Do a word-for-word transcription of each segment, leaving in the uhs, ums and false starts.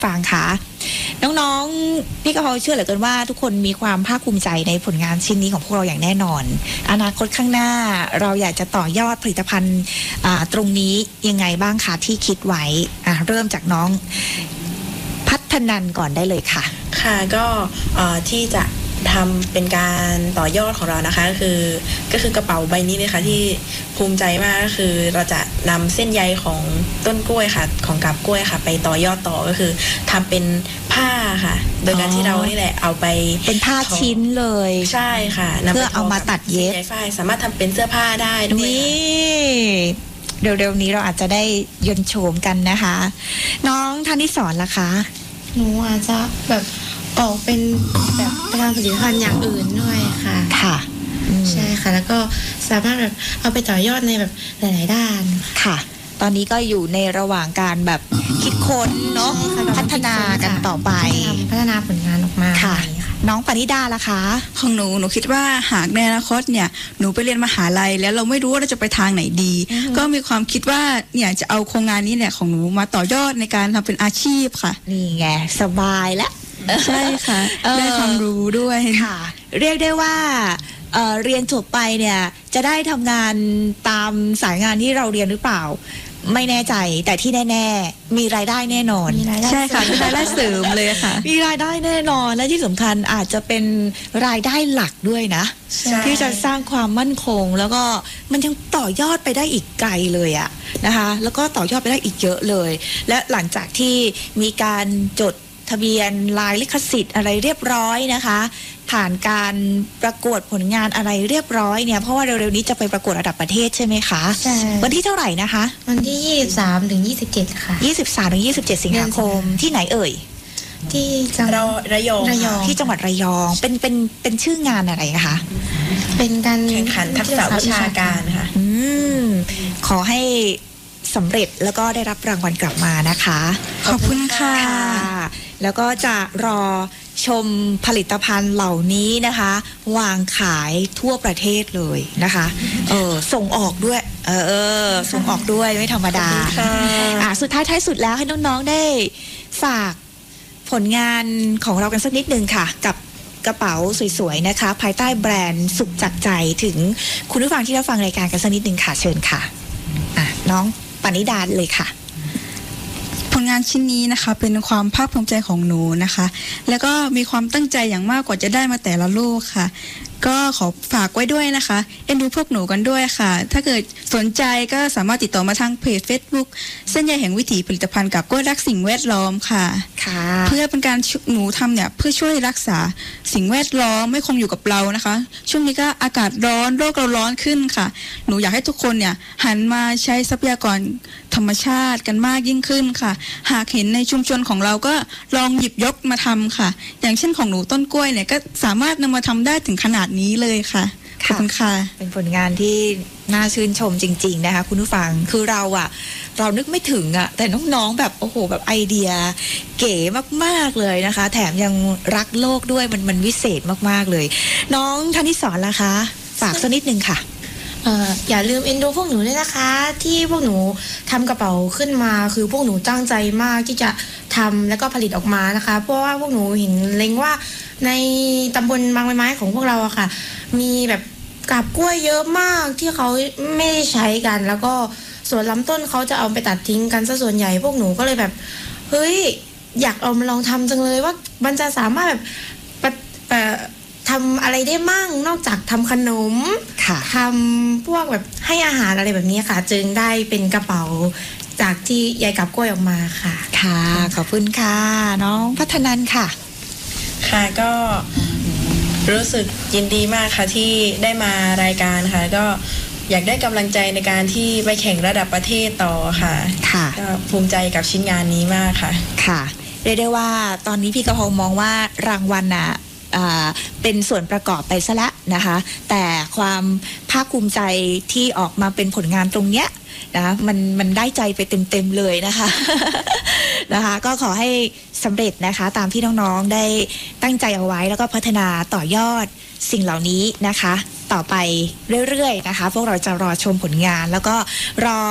ฟังค่ะน้องๆพี่กะเพราเชื่อเหลือเกินว่าทุกคนมีความภาคภูมิใจในผลงานชิ้นนี้ของพวกเราอย่างแน่นอนอนาคตข้างหน้าเราอยากจะต่อยอดผลิตภัณฑ์ตรงนี้ยังไงบ้างคะที่คิดไว้เริ่มจากน้องพัฒนันก่อนได้เลยค่ะค่ะก็ที่จะทำเป็นการต่อยอดของเรานะคะก็คือก็คือกระเป๋าใบนี้เลยค่ะที่ภูมิใจมากก็คือเราจะนำเส้นใยของต้นกล้วยค่ะของกาบกล้วยค่ะไปต่อยอดต่อก็คือทำเป็นผ้าค่ะโดยการที่เรานี่แหละเอาไปเป็นผ้าชิ้นเลยใช่ค่ะเพื่อเอามาตัดเย็บฝ้ายสามารถทำเป็นเสื้อผ้าได้ด้วยนี่เร็วๆนี้เราอาจจะได้ยนต์โฉมกันนะคะน้องธนิสรล่ะคะหนูอาจจะแบบออกเป็นแบบการผลิตภัณฑ์อย่างอื่นด้วยค่ะค่ะใช่ค่ะแล้วก็สามารถแบบเอาไปต่อยอดในแบบหลายๆด้านค่ะตอนนี้ก็อยู่ในระหว่างการแบบคิดค้นเนาะพัฒนากันต่อไปพัฒนาผลงานออกมาค่ะน้องปณิดาล่ะคะของหนูหนูคิดว่าหากในอนาคตเนี่ยหนูไปเรียนมหาลัยแล้วเราไม่รู้ว่าเราจะไปทางไหนดีก็มีความคิดว่าเนี่ยจะเอาโครงงานนี้เนี่ยของหนูมาต่อยอดในการทำเป็นอาชีพค่ะนี่ไงสบายแล้วใช่ค่ะได้ความรู้ด้วยค่ะเรียกได้ว่า เ, เรียนจบไปเนี่ยจะได้ทำงานตามสายงานที่เราเรียนหรือเปล่าไม่แน่ใจแต่ที่แน่ๆมีรายได้แน่นอนใช่ค่ะมีรายได้เสริมเลยค่ะมีรายได้แน่นอนและที่สำคัญอาจจะเป็นรายได้หลักด้วยนะที่จะสร้างความมั่นคงแล้วก็มันยังต่อยอดไปได้อีกไกลเลยอะนะคะแล้วก็ต่อยอดไปได้อีกเยอะเลยและหลังจากที่มีการจดทะเบียนลายลิขสิทธิ์อะไรเรียบร้อยนะคะผ่านการประกวดผลงานอะไรเรียบร้อยเนี่ยเพราะว่าเร็วๆนี้จะไปประกวดระดับประเทศใช่ไหมคะใช่วันที่เท่าไหร่นะคะวันที่ยี่สิบสามถึงยี่สิบเจ็ดค่ะยี่สิบสามถึงยี่สิบเจ็ดสิงหาคมที่ไหนเอ่ยที่จังหวัดระยองที่จังหวัดระยองเป็นเป็นเป็นชื่องานอะไรคะเป็นการแข่งขันทักษะวิชาการค่ะอืมขอให้สำเร็จแล้วก็ได้รับรางวัลกลับมานะคะขอบคุณค่ะแล้วก็จะรอชมผลิตภัณฑ์เหล่านี้นะคะวางขายทั่วประเทศเลยนะคะเออส่งออกด้วยเออเออส่งออกด้วยไม่ธรรมดาอ่ะสุดท้ายท้ายสุดแล้วให้น้องๆได้ฝากผลงานของเรากันสักนิดนึงค่ะกับกระเป๋าสวยๆนะคะภายใต้แบรนด์สุขจากใจถึงคุณผู้ฟังที่รับฟังรายการกันสักนิดนึงค่ะเชิญค่ะอ่ะน้องปณิดาเลยค่ะผลงานชิ้นนี้นะคะเป็นความภาคภูมิใจของหนูนะคะแล้วก็มีความตั้งใจอย่างมากกว่าจะได้มาแต่ละลูกค่ะก็ขอฝากไว้ด้วยนะคะเอ็นดูพวกหนูกันด้วยค่ะถ้าเกิดสนใจก็สามารถติดต่อมาทางเพจ Facebook เส้นใยแห่งวิถีผลิตภัณฑ์กับกล้วยรักสิ่งแวดล้อมค่ะค่ะเพื่อเป็นการหนูทำเนี่ยเพื่อช่วยรักษาสิ่งแวดล้อมไม่คงอยู่กับเรานะคะช่วงนี้ก็อากาศร้อนโลกเราร้อนขึ้นค่ะหนูอยากให้ทุกคนเนี่ยหันมาใช้ทรัพยากรธรรมชาติกันมากยิ่งขึ้นค่ะหากเห็นในชุมชนของเราก็ลองหยิบยกมาทำค่ะอย่างเช่นของหนูต้นกล้วยเนี่ยก็สามารถนำมาทำได้ถึงขนาดนี้เลยค่ะขอบคุณค่ะเป็นผลงานที่น่าชื่นชมจริงๆนะคะคุณผู้ฟังคือเราอะเรานึกไม่ถึงอะแต่น้องๆแบบโอ้โหแบบไอเดียเก๋มากๆเลยนะคะแถมยังรักโลกด้วยมันมันวิเศษมากๆเลยน้องธนิสรล่ะคะฝากสักนิดนึงค่ะเอ่ออย่าลืมเอ็นดูพวกหนูด้วยนะคะที่พวกหนูทำกระเป๋าขึ้นมาคือพวกหนูตั้งใจมากที่จะทำแล้วก็ผลิตออกมานะคะเพราะว่าพวกหนูเห็นเล็งว่าในตำบลบางใบไม้ของพวกเราอะค่ะมีแบบกาบกล้วยเยอะมากที่เขาไม่ใช้กันแล้วก็ส่วนลำต้นเขาจะเอาไปตัดทิ้งกันซะส่วนใหญ่พวกหนูก็เลยแบบเฮ้ยอยากเอามาลองทำจังเลยว่ามันจะสามารถแบบทำอะไรได้มั่งนอกจากทำขนมทำพวกแบบให้อาหารอะไรแบบนี้ค่ะจึงได้เป็นกระเป๋าจากที่ยายกับกล้วยออกมาค่ะค่ะขอบคุณค่ะน้องพัฒนันค่ะค่ะก็รู้สึกยินดีมากค่ะที่ได้มารายการค่ะก็อยากได้กำลังใจในการที่ไปแข่งระดับประเทศต่อค่ะค่ะก็ภูมิใจกับชิ้นงานนี้มากค่ะค่ะเรียกได้ว่าตอนนี้พี่กะเพรามองว่ารางวัลน่ะเป็นส่วนประกอบไปซะละนะคะแต่ความภาคภูมิใจที่ออกมาเป็นผลงานตรงเนี้ยนะมันมันได้ใจไปเต็มๆเลยนะคะนะคะก็ขอให้สำเร็จนะคะตามที่น้องๆได้ตั้งใจเอาไว้แล้วก็พัฒนาต่อยอดสิ่งเหล่านี้นะคะต่อไปเรื่อยๆนะคะพวกเราจะรอชมผลงานแล้วก็รอ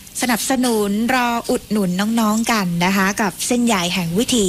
สนับสนุนรออุดหนุนน้องๆกันนะคะกับเส้นใยแห่งวิถี